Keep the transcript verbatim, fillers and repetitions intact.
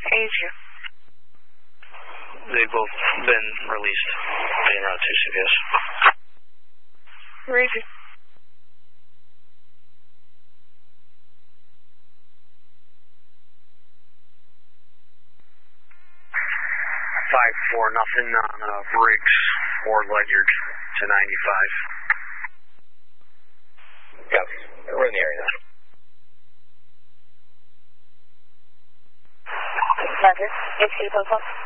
Age you. They've both been released. Being around two C P S. Read you. Five four nothing on uh, Briggs or Ledyard to ninety-five. Yeah, we're in the area now. Roger. H C Post